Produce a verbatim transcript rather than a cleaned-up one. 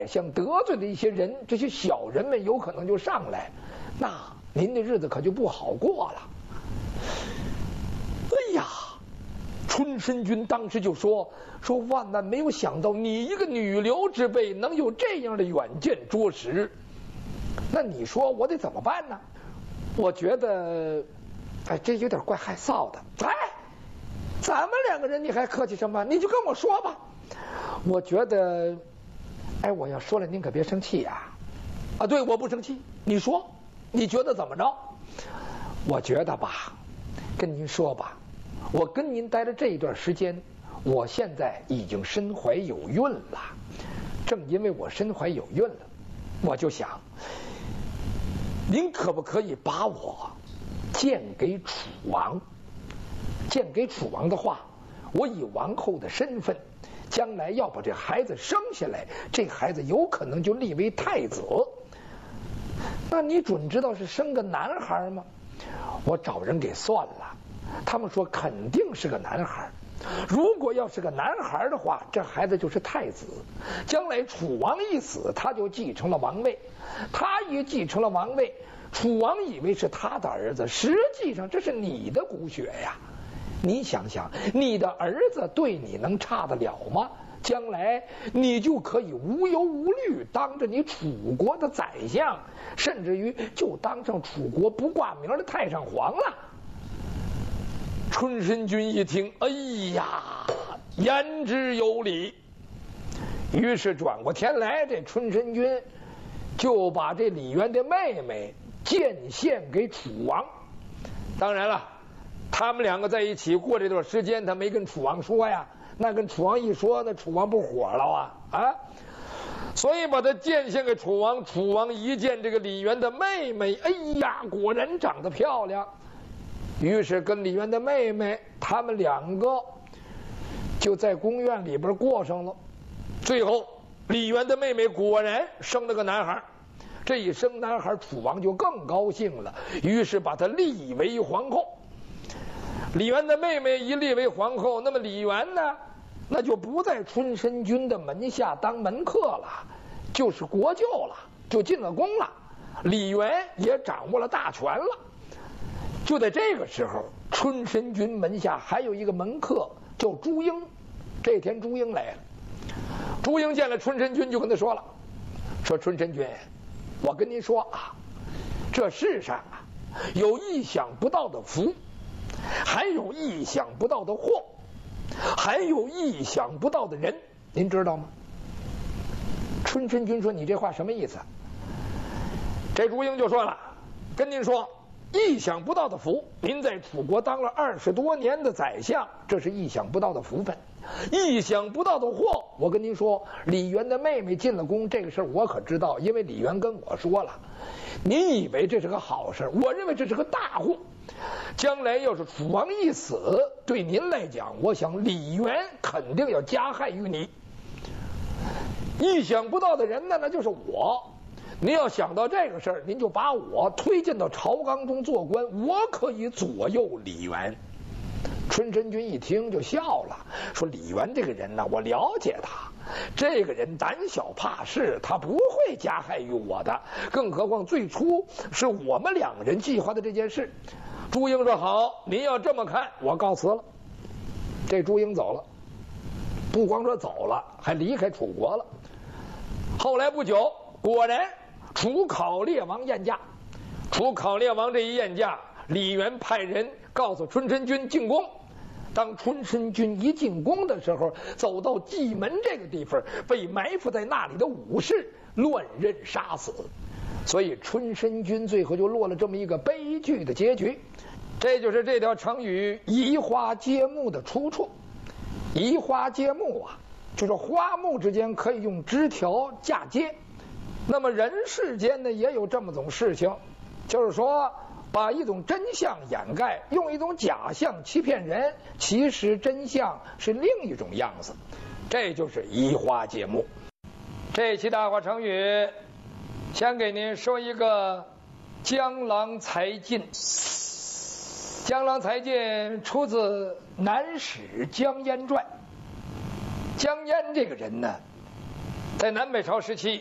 想得罪的一些人，这些小人们有可能就上来，那您的日子可就不好过了。哎呀，春申君当时就说说万万没有想到你一个女流之辈能有这样的远见卓识，那你说我得怎么办呢？我觉得，哎，这有点怪害臊的。哎，咱们两个人你还客气什么？你就跟我说吧。我觉得。哎，我要说了，您可别生气呀！啊，对，我不生气。你说，你觉得怎么着？我觉得吧，跟您说吧，我跟您待了这一段时间，我现在已经身怀有孕了。正因为我身怀有孕了，我就想，您可不可以把我荐给楚王？荐给楚王的话，我以王后的身份。将来要把这孩子生下来，这孩子有可能就立为太子。那你准知道是生个男孩吗？我找人给算了，他们说肯定是个男孩。如果要是个男孩的话，这孩子就是太子。将来楚王一死，他就继承了王位。他一继承了王位，楚王以为是他的儿子，实际上这是你的骨血呀。你想想，你的儿子对你能差得了吗？将来你就可以无忧无虑当着你楚国的宰相，甚至于就当上楚国不挂名的太上皇了。春申君一听，哎呀，言之有理。于是转过天来，这春申君就把这李渊的妹妹荐献给楚王。当然了，他们两个在一起过这段时间，他没跟楚王说呀，那跟楚王一说，那楚王不火了啊啊！所以把他荐献给楚王。楚王一见这个李渊的妹妹，哎呀，果然长得漂亮，于是跟李渊的妹妹他们两个就在宫院里边过上了。最后李渊的妹妹果然生了个男孩，这一生男孩，楚王就更高兴了，于是把他立为皇后。李渊的妹妹一立为皇后，那么李渊呢，那就不在春申君的门下当门客了，就是国舅了，就进了宫了。李渊也掌握了大权了。就在这个时候，春申君门下还有一个门客叫朱英。这天朱英来了，朱英见了春申君就跟他说了，说春申君，我跟您说啊，这世上啊有意想不到的福，还有意想不到的祸，还有意想不到的人，您知道吗？春申君说，你这话什么意思？这朱英就说了，跟您说，意想不到的福，您在楚国当了二十多年的宰相，这是意想不到的福分。意想不到的祸，我跟您说，李渊的妹妹进了宫，这个事儿我可知道，因为李渊跟我说了。您以为这是个好事，我认为这是个大祸。将来要是楚王一死，对您来讲，我想李渊肯定要加害于你。意想不到的人呢，那就是我。您要想到这个事儿，您就把我推荐到朝纲中做官，我可以左右李渊。春申君一听就笑了，说李渊这个人呢，我了解他，这个人胆小怕事，他不会加害于我的，更何况最初是我们两个人计划的这件事。朱英说好，您要这么看，我告辞了。这朱英走了，不光说走了，还离开楚国了。后来不久，果然楚考烈王宴驾。楚考烈王这一宴驾，李渊派人告诉春申君进宫。当春申君一进宫的时候，走到蓟门这个地方，被埋伏在那里的武士乱刃杀死。所以春申君最后就落了这么一个悲剧的结局。这就是这条成语移花接木的出处。移花接木啊，就是花木之间可以用枝条嫁接。那么人世间呢，也有这么种事情，就是说把一种真相掩盖，用一种假象欺骗人，其实真相是另一种样子，这就是移花接木。这期大话成语先给您说一个江郎才尽。江郎才尽出自南史江淹传。江淹这个人呢， 在南北朝时期，